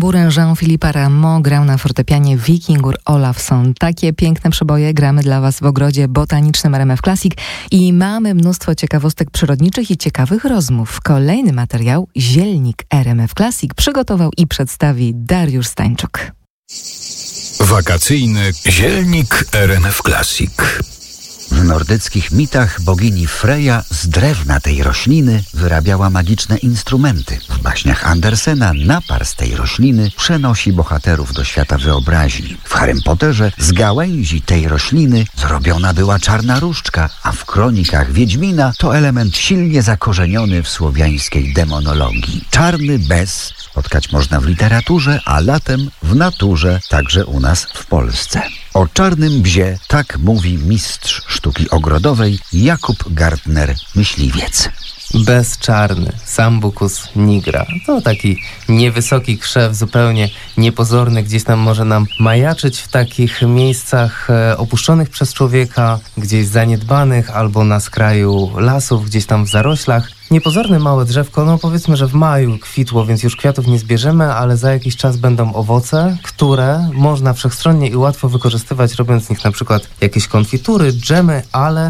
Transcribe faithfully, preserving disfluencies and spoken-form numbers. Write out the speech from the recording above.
tamburem Jean-Philippe Rameau, grał na fortepianie Wikingur Olafsson. Takie piękne przeboje gramy dla Was w ogrodzie botanicznym R M F Classic i mamy mnóstwo ciekawostek przyrodniczych i ciekawych rozmów. Kolejny materiał Zielnik R M F Classic przygotował i przedstawi Dariusz Stańczuk. Wakacyjny Zielnik R M F Classic. W nordyckich mitach bogini Freja z drewna tej rośliny wyrabiała magiczne instrumenty. W baśniach Andersena napar z tej rośliny przenosi bohaterów do świata wyobraźni. W Harrym Potterze z gałęzi tej rośliny zrobiona była czarna różdżka, a w kronikach Wiedźmina to element silnie zakorzeniony w słowiańskiej demonologii. Czarny bez spotkać można w literaturze, a latem w naturze, także u nas w Polsce. O czarnym bzie tak mówi mistrz sztuki ogrodowej Jakub Gardner-Myśliwiec. Bezczarny, Sambucus nigra. To taki niewysoki krzew, zupełnie niepozorny, gdzieś tam może nam majaczyć w takich miejscach e, opuszczonych przez człowieka, gdzieś zaniedbanych albo na skraju lasów, gdzieś tam w zaroślach. Niepozorne małe drzewko, no powiedzmy, że w maju kwitło, więc już kwiatów nie zbierzemy, ale za jakiś czas będą owoce, które można wszechstronnie i łatwo wykorzystywać, robiąc z nich na przykład jakieś konfitury, dżemy, ale